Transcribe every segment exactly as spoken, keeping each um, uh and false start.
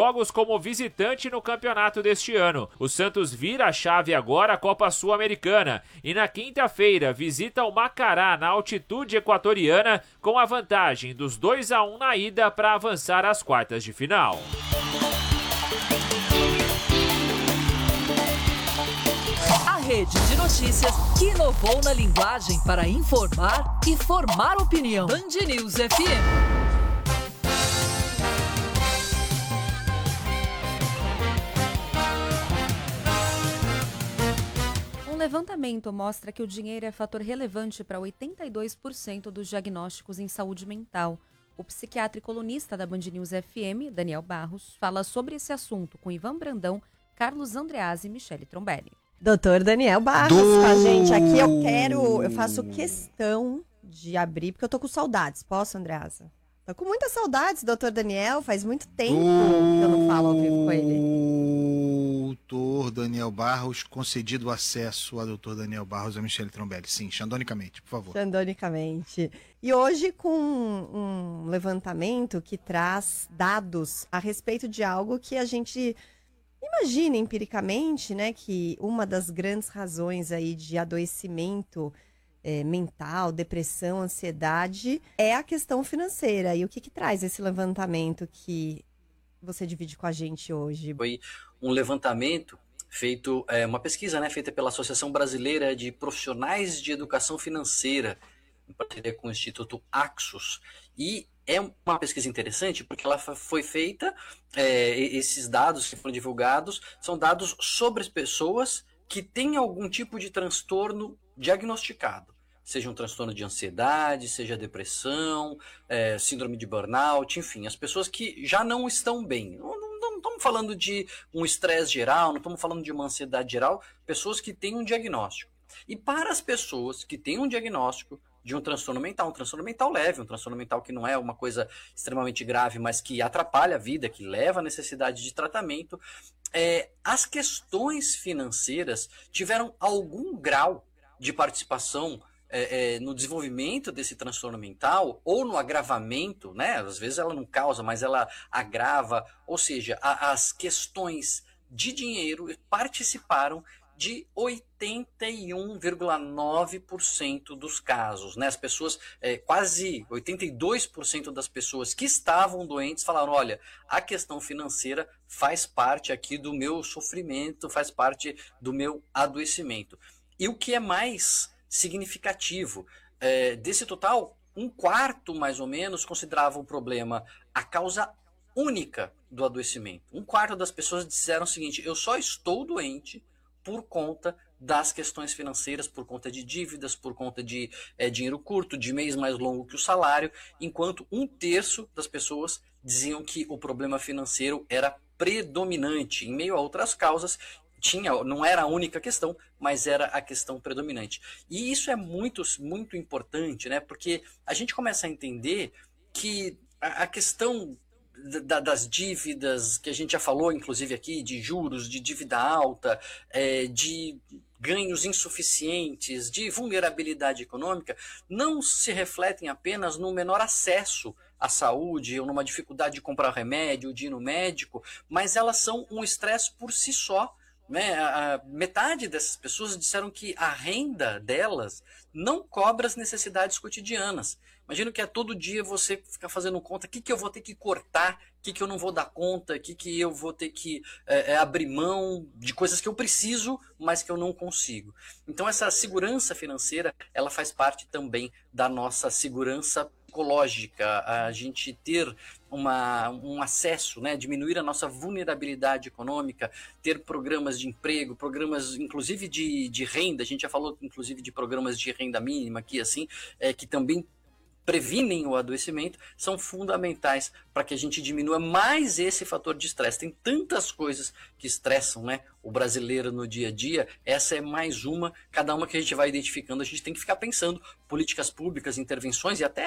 jogos como visitante no campeonato deste ano. O Santos vira a chave agora à Copa Sul-Americana e na quinta-feira visita o Macará na altitude equatoriana com a vantagem dos dois a um na ida para avançar às quartas de final. A rede de notícias que inovou na linguagem para informar e formar opinião. Band News F M. Um levantamento mostra que o dinheiro é fator relevante para oitenta e dois por cento dos diagnósticos em saúde mental. O psiquiatra e colunista da Band News F M, Daniel Barros, fala sobre esse assunto com Ivan Brandão, Carlos Andreazzi e Michele Trombelli. Doutor Daniel Barros Do... com a gente aqui. Eu quero, eu faço questão de abrir, porque eu tô com saudades. Posso, Andreasa? Tô com muitas saudades, doutor Daniel. Faz muito tempo Do... que eu não falo ao vivo com ele. Doutor Daniel Barros, concedido acesso a doutor Daniel Barros e a Michele Trombelli. Sim, xandonicamente, por favor. Xandonicamente. E hoje com um levantamento que traz dados a respeito de algo que a gente imagina empiricamente, né, que uma das grandes razões aí de adoecimento é, mental, depressão, ansiedade, é a questão financeira. E o que que traz esse levantamento que você divide com a gente hoje? Foi um levantamento feito, é, uma pesquisa, né, feita pela Associação Brasileira de Profissionais de Educação Financeira, em parceria com o Instituto Axos. E é uma pesquisa interessante porque ela foi feita, é, esses dados que foram divulgados são dados sobre as pessoas que têm algum tipo de transtorno diagnosticado. Seja um transtorno de ansiedade, seja depressão, é, síndrome de burnout, enfim, as pessoas que já não estão bem. Não, não, não estamos falando de um estresse geral, não estamos falando de uma ansiedade geral, pessoas que têm um diagnóstico. E para as pessoas que têm um diagnóstico de um transtorno mental, um transtorno mental leve, um transtorno mental que não é uma coisa extremamente grave, mas que atrapalha a vida, que leva à necessidade de tratamento, é, as questões financeiras tiveram algum grau de participação É, é, no desenvolvimento desse transtorno mental ou no agravamento, né? Às vezes ela não causa, mas ela agrava, ou seja, a, as questões de dinheiro participaram de oitenta e um vírgula nove por cento dos casos, né? As pessoas, é, quase oitenta e dois por cento das pessoas que estavam doentes falaram, olha, a questão financeira faz parte aqui do meu sofrimento, faz parte do meu adoecimento. E o que é mais significativo, é, desse total, um quarto mais ou menos considerava o problema a causa única do adoecimento. Um quarto das pessoas disseram o seguinte, eu só estou doente por conta das questões financeiras, por conta de dívidas, por conta de é, dinheiro curto, de mês mais longo que o salário, enquanto um terço das pessoas diziam que o problema financeiro era predominante, em meio a outras causas. Tinha, não era a única questão, mas era a questão predominante. E isso é muito, muito importante, né? Porque a gente começa a entender que a, a questão da, das dívidas, que a gente já falou, inclusive aqui, de juros, de dívida alta, é, de ganhos insuficientes, de vulnerabilidade econômica, não se refletem apenas no menor acesso à saúde ou numa dificuldade de comprar remédio, de ir no médico, mas elas são um estresse por si só. Né? A, a metade dessas pessoas disseram que a renda delas não cobre as necessidades cotidianas. Imagino que é todo dia você ficar fazendo conta, o que, que eu vou ter que cortar, o que, que eu não vou dar conta, o que, que eu vou ter que é, é, abrir mão de coisas que eu preciso, mas que eu não consigo. Então essa segurança financeira, ela faz parte também da nossa segurança psicológica, a gente ter uma, um acesso, né, diminuir a nossa vulnerabilidade econômica, ter programas de emprego, programas inclusive de, de renda, a gente já falou inclusive de programas de renda mínima aqui, assim, é, que também previnem o adoecimento, são fundamentais para que a gente diminua mais esse fator de estresse. Tem tantas coisas que estressam, né, o brasileiro no dia a dia, essa é mais uma, cada uma que a gente vai identificando, a gente tem que ficar pensando políticas públicas, intervenções e até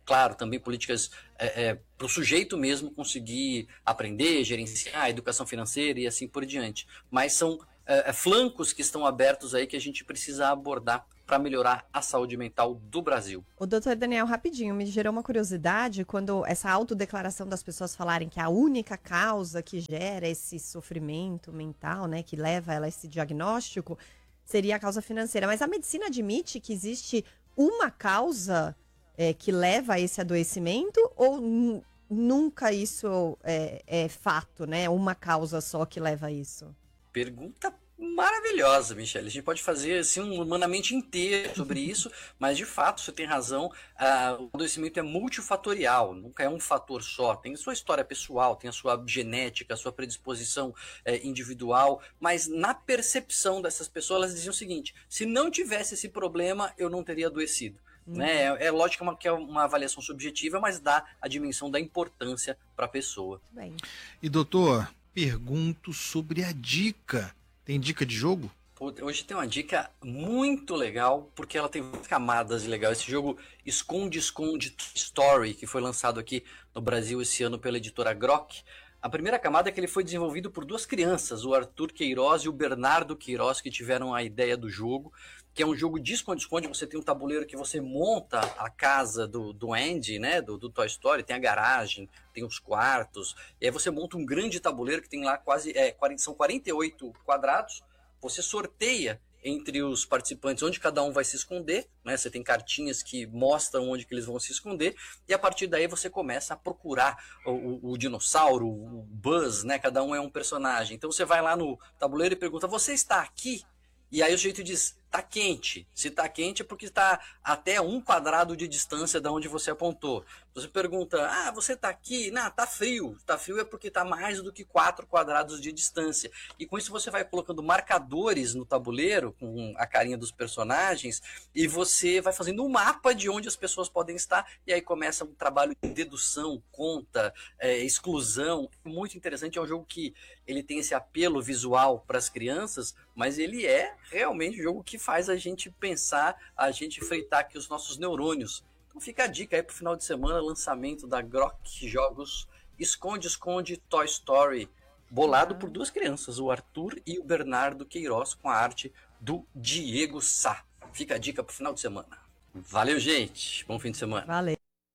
claro, também políticas é, é, para o sujeito mesmo conseguir aprender, gerenciar a educação financeira e assim por diante. Mas são é, flancos que estão abertos aí que a gente precisa abordar para melhorar a saúde mental do Brasil. O doutor Daniel, rapidinho, me gerou uma curiosidade quando essa autodeclaração das pessoas falarem que a única causa que gera esse sofrimento mental, né, que leva ela a esse diagnóstico, seria a causa financeira. Mas a medicina admite que existe uma causa é, que leva a esse adoecimento ou n- nunca isso é, é fato, né? Uma causa só que leva a isso? Pergunta maravilhosa, Michele. A gente pode fazer assim, um humanamente inteiro sobre isso, mas de fato você tem razão, uh, o adoecimento é multifatorial, nunca é um fator só. Tem a sua história pessoal, tem a sua genética, a sua predisposição eh, individual, mas na percepção dessas pessoas, elas diziam o seguinte: se não tivesse esse problema, eu não teria adoecido. Uhum. Né? É, é lógico que é uma avaliação subjetiva, mas dá a dimensão da importância para a pessoa. Bem. E doutor, pergunto sobre a dica. Tem dica de jogo? Hoje tem uma dica muito legal, porque ela tem muitas camadas de legal. Esse jogo Esconde, Esconde Story, que foi lançado aqui no Brasil esse ano pela editora Grok. A primeira camada é que ele foi desenvolvido por duas crianças, o Arthur Queiroz e o Bernardo Queiroz, que tiveram a ideia do jogo, que é um jogo de esconde-esconde. Você tem um tabuleiro que você monta a casa do, do Andy, né, do, do Toy Story, tem a garagem, tem os quartos, e aí você monta um grande tabuleiro que tem lá quase, é, quarenta, são quarenta e oito quadrados, você sorteia entre os participantes onde cada um vai se esconder, né? Você tem cartinhas que mostram onde que eles vão se esconder, e a partir daí você começa a procurar o, o, o dinossauro, o Buzz, né? Cada um é um personagem. Então você vai lá no tabuleiro e pergunta: você está aqui? E aí o sujeito diz: tá quente. Se tá quente é porque está até um quadrado de distância da onde você apontou. Você pergunta: ah, você tá aqui? Não, tá frio. Tá frio é porque tá mais do que quatro quadrados de distância. E com isso você vai colocando marcadores no tabuleiro, com a carinha dos personagens, e você vai fazendo um mapa de onde as pessoas podem estar, e aí começa um trabalho de dedução, conta, é, exclusão. Muito interessante, é um jogo que ele tem esse apelo visual para as crianças, mas ele é realmente um jogo que faz a gente pensar, a gente fritar aqui os nossos neurônios. Então fica a dica aí pro final de semana, lançamento da Grok Jogos, Esconde, Esconde Toy Story, bolado por duas crianças, o Arthur e o Bernardo Queiroz, com a arte do Diego Sá. Fica a dica pro final de semana. Valeu, gente. Bom fim de semana. Valeu.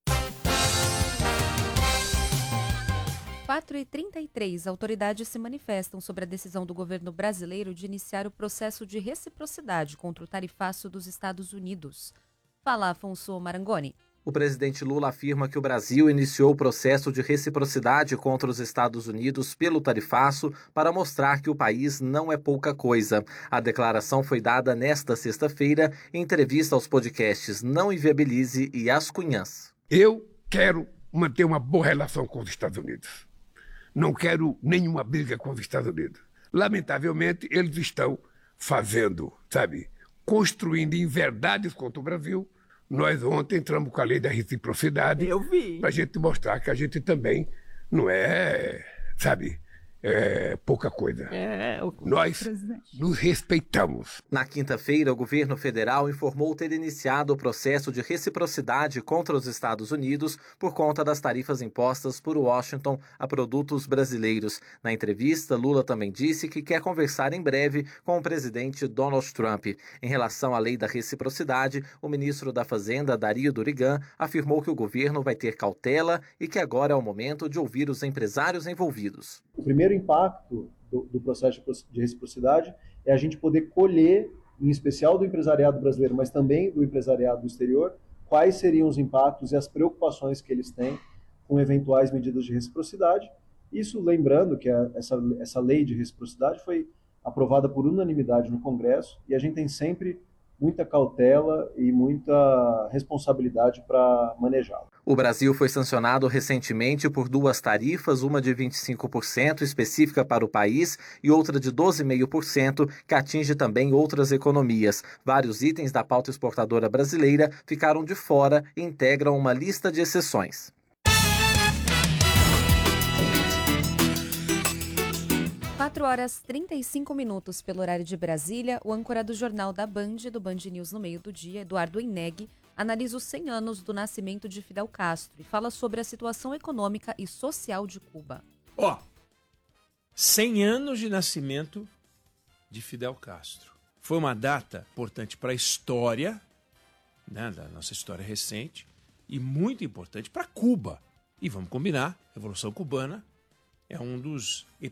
quatro e trinta e três, autoridades se manifestam sobre a decisão do governo brasileiro de iniciar o processo de reciprocidade contra o tarifaço dos Estados Unidos. Fala, Afonso Marangoni. O presidente Lula afirma que o Brasil iniciou o processo de reciprocidade contra os Estados Unidos pelo tarifaço para mostrar que o país não é pouca coisa. A declaração foi dada nesta sexta-feira em entrevista aos podcasts Não Inviabilize e As Cunhãs. Eu quero manter uma boa relação com os Estados Unidos. Não quero nenhuma briga com os Estados Unidos. Lamentavelmente, eles estão fazendo, sabe, construindo inverdades contra o Brasil. Nós ontem entramos com a lei da reciprocidade. Eu vi. Para a gente mostrar que a gente também não é, sabe, é pouca coisa. É, o Nós presidente. nos respeitamos. Na quinta-feira, o governo federal informou ter iniciado o processo de reciprocidade contra os Estados Unidos por conta das tarifas impostas por Washington a produtos brasileiros. Na entrevista, Lula também disse que quer conversar em breve com o presidente Donald Trump. Em relação à lei da reciprocidade, o ministro da Fazenda, Dario Durigan, afirmou que o governo vai ter cautela e que agora é o momento de ouvir os empresários envolvidos. O primeiro impacto do, do processo de reciprocidade é a gente poder colher, em especial do empresariado brasileiro, mas também do empresariado do exterior, quais seriam os impactos e as preocupações que eles têm com eventuais medidas de reciprocidade. Isso lembrando que a, essa, essa lei de reciprocidade foi aprovada por unanimidade no Congresso e a gente tem sempre muita cautela e muita responsabilidade para manejá-la. O Brasil foi sancionado recentemente por duas tarifas, uma de vinte e cinco por cento específica para o país e outra de doze vírgula cinco por cento que atinge também outras economias. Vários itens da pauta exportadora brasileira ficaram de fora e integram uma lista de exceções. quatro horas e trinta e cinco minutos pelo horário de Brasília. O âncora do Jornal da Band, do Band News no meio do dia, Eduardo Eneg, analisa os cem anos do nascimento de Fidel Castro e fala sobre a situação econômica e social de Cuba. Ó, cem anos de nascimento de Fidel Castro. Foi uma data importante para a história, né, da nossa história recente, e muito importante para Cuba. E vamos combinar, a Revolução Cubana é um dos